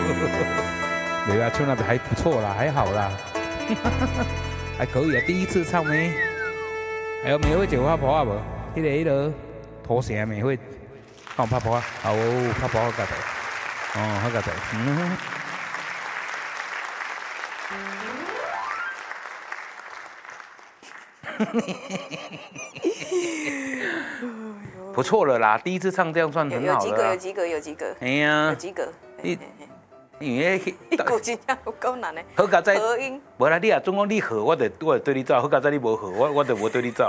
对啊，唱的还不错啦，还好啦，还可以啊，第一次唱咩？还有美惠姐有拍婆啊无？迄个土城美惠，帮我拍婆啊，好哦，拍婆好佳代，哦，好佳代，不错了啦，第一次唱这样算很好了。 有及格。 哎呀， 有及格。 因为你句真正有够难的。 好佳哉， 合音。 无啦，你若总讲你好，我就对你走；好佳哉你无好，我就无对你走。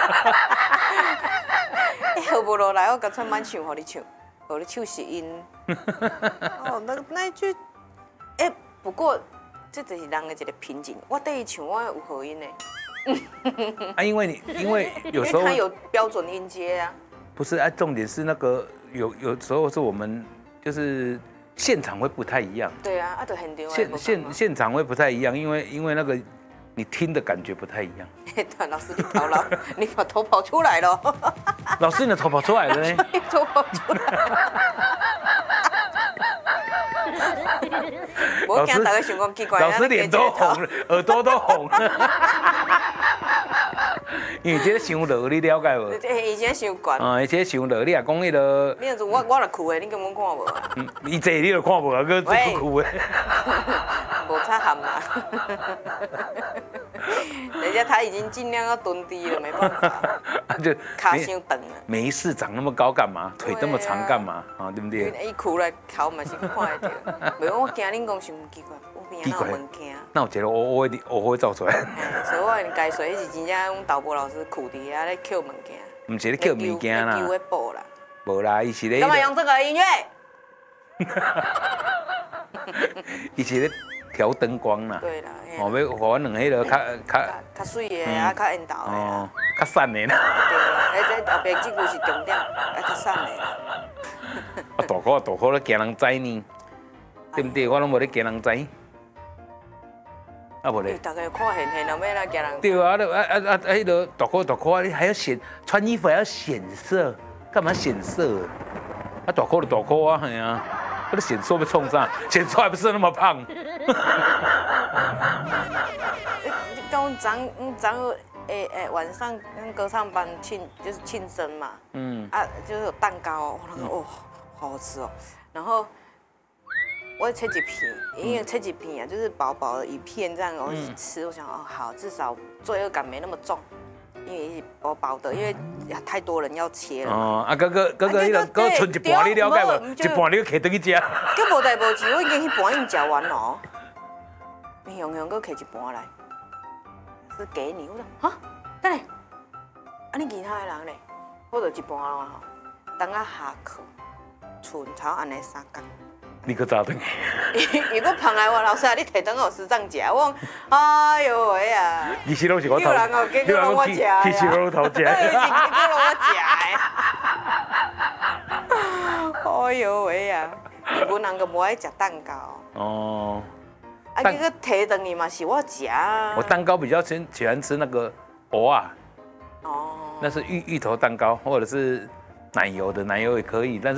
好不落来，我干脆慢唱，互你唱，互你唱实音。哦，那一句，不过这就是人的一个瓶颈。我第一唱我有合音的。 啊，因为有时候它有标准音阶啊。 不是啊，重点是那个有时候是我们就是现场会不太一样。 对啊，就现场会不太一样，因为那个你听的感觉不太一样。 老师你跑了，你把头跑出来了。 老师你的头跑出来了呢？ 头跑出来。我惊大家想讲奇怪， 老师脸都红了，耳朵都红了。因为这个伤热，你了解无？ 伊这伤悬。 伊这个伤热，你若讲迄个， 你若我若去的，你根本看无。 伊坐你就看无啊，佮做去的。 无差含啦。人家他已经尽量要蹲低了，没办法。 就卡伤长了。 没事长那么高干嘛？腿那么长干嘛？啊，对不对？ 伊哭来哭嘛是看得到。袂，我惊恁讲伤奇怪，我边仔有物件。 那有一个我会走出来。 所以我该说，迄是真正阮导播老师苦伫遐咧捡物件。 唔是咧捡物件啦。 丢的布啦。 无啦，伊是咧。 干嘛用这个音乐？ 伊是咧调灯光啦。 对啦。 哦，要互阮两迄个较水的啊，较缘投的啊。 较散的啦。 对啦，这后边这句是重点，较散的啦。 啊，大块咧惊人知呢，对不对？我拢无咧惊人知。啊，无咧。 大家看现要来惊人。 对啊，迄个大块，你还要穿衣服还要显色，干嘛显色？啊，大块就大块啊，系啊，那个显瘦被冲上，显瘦还不是那么胖。 刚昨晚上跟歌唱班就是庆生嘛，就是有蛋糕，那个好好吃哦。然后我切几片，因为切几片啊，就是薄薄的一片这样，我吃，我想好，至少罪恶感没那么重，因为薄薄的，因为太多人要切了。 哦，啊，哥，剩一半，你了解无？一半你要摕回去吃。 佮无代无志，我已经迄半已经吃完了。你雄雄佮摕一半来，是给你。我说等下，你其他的人咧，我就一半咯吼。等下下课，剩超安尼3角。 你搁早顿。 伊佮捧来我老师啊，你摕等我师长食，我讲哎呦喂啊！ 其实拢是我头， 有人哦，结果拢我食的。 其实我头食。 结果拢我食的。哎呦喂啊！日本人个无爱食蛋糕。哦。啊，这个摕等于嘛是我食啊。 我蛋糕比较喜欢吃那个藕啊。哦。那是芋头蛋糕，或者是奶油的，奶油也可以，但是。